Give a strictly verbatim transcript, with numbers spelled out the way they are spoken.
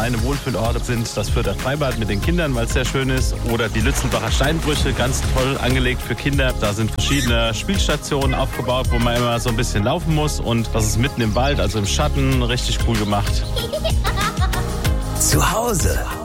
kleine Wohlfühlorte sind das Fürther Freibad mit den Kindern, weil es sehr schön ist. Oder die Lützelbacher Steinbrüche, ganz toll angelegt für Kinder. Da sind verschiedene Spielstationen aufgebaut, wo man immer so ein bisschen laufen muss. Und das ist mitten im Wald, also im Schatten, richtig cool gemacht. Zu Hause